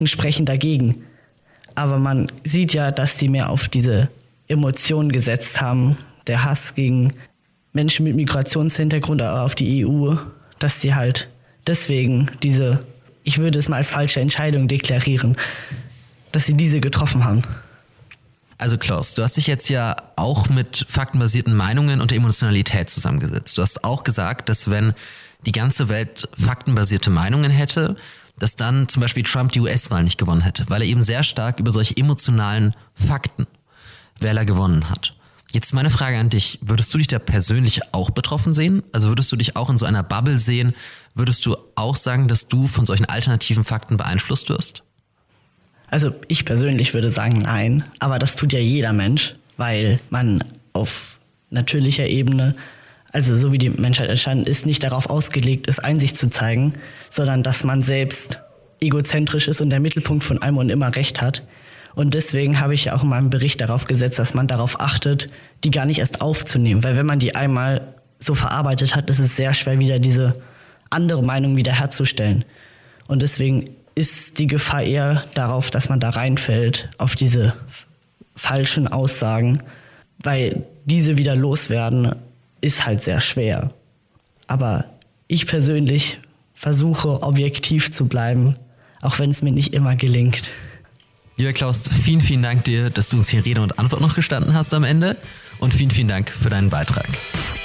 sprechen dagegen. Aber man sieht ja, dass die mehr auf diese Emotionen gesetzt haben. Der Hass gegen Menschen mit Migrationshintergrund, auf die EU, dass die halt deswegen diese, ich würde es mal als falsche Entscheidung deklarieren, dass sie diese getroffen haben. Also Klaus, du hast dich jetzt ja auch mit faktenbasierten Meinungen und der Emotionalität zusammengesetzt. Du hast auch gesagt, dass wenn die ganze Welt faktenbasierte Meinungen hätte, dass dann zum Beispiel Trump die US-Wahl nicht gewonnen hätte, weil er eben sehr stark über solche emotionalen Fakten Wähler gewonnen hat. Jetzt meine Frage an dich, würdest du dich da persönlich auch betroffen sehen? Also würdest du dich auch in so einer Bubble sehen? Würdest du auch sagen, dass du von solchen alternativen Fakten beeinflusst wirst? Also ich persönlich würde sagen nein, aber das tut ja jeder Mensch, weil man auf natürlicher Ebene, also so wie die Menschheit entstanden ist, nicht darauf ausgelegt ist, Einsicht zu zeigen, sondern dass man selbst egozentrisch ist und der Mittelpunkt von allem und immer Recht hat. Und deswegen habe ich ja auch in meinem Bericht darauf gesetzt, dass man darauf achtet, die gar nicht erst aufzunehmen. Weil wenn man die einmal so verarbeitet hat, ist es sehr schwer, wieder diese andere Meinung wiederherzustellen. Und deswegen ist die Gefahr eher darauf, dass man da reinfällt, auf diese falschen Aussagen. Weil diese wieder loswerden, ist halt sehr schwer. Aber ich persönlich versuche, objektiv zu bleiben, auch wenn es mir nicht immer gelingt. Lieber Klaus, vielen, vielen Dank dir, dass du uns hier Rede und Antwort noch gestanden hast am Ende. Und vielen, vielen Dank für deinen Beitrag.